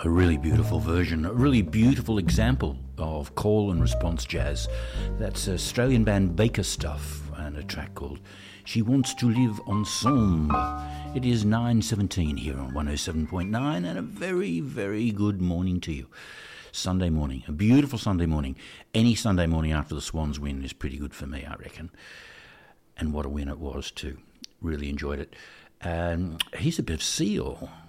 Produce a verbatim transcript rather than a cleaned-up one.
A really beautiful version, a really beautiful example of call and response jazz. That's Australian band Baker Stuff and a track called She Wants to Live Ensemble. It is nine seventeen here on one oh seven point nine, and a very, very good morning to you. Sunday morning, a beautiful Sunday morning. Any Sunday morning after the Swans win is pretty good for me, I reckon. And what a win it was too. Really enjoyed it. Um, here's a bit of Seal.